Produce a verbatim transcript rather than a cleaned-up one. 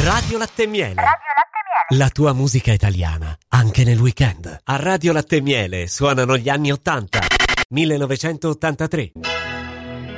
Radio Latte e Miele. Radio Latte e Miele. La tua musica italiana, anche nel weekend. A Radio Latte e Miele suonano gli anni ottanta. millenovecentottantatré.